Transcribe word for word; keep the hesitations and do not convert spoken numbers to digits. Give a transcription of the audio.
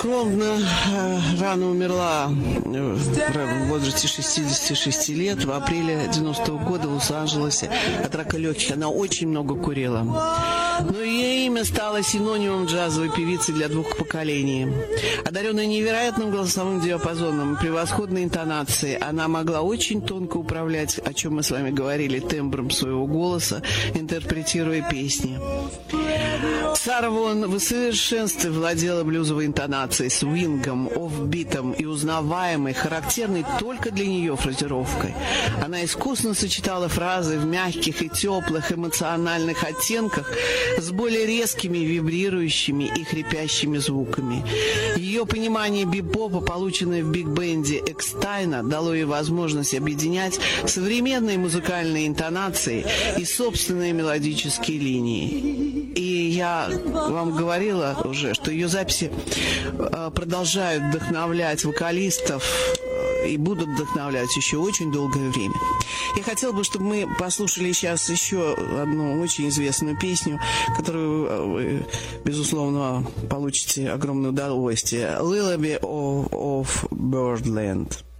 скромно, рано умерла в возрасте шестидесяти шести лет в апреле девяностого года в Лос-Анджелесе от рака легких. Она очень много курила. Но ее имя стало синонимом джазовой певицы для двух поколений. Одаренная невероятным голосовым диапазоном, превосходной интонацией, она могла очень тонко управлять, о чем мы с вами говорили, тембром своего голоса, интерпретируя песни. Сара Вон в совершенстве владела блюзовой интонацией, свингом, офбитом и узнаваемой, характерной только для нее фразировкой. Она искусно сочетала фразы в мягких и теплых эмоциональных оттенках с более резкими, вибрирующими и хрипящими звуками. Ее понимание бибопа, полученное в биг-бенде Экстайна, дало ей возможность объединять современные музыкальные интонации и собственные мелодические линии. И я вам говорила уже, что ее записи продолжают вдохновлять вокалистов и будут вдохновлять еще очень долгое время. Я хотела бы, чтобы мы послушали сейчас еще одну очень известную песню, которую вы, безусловно, получите огромное удовольствие. «Lullaby of Birdland».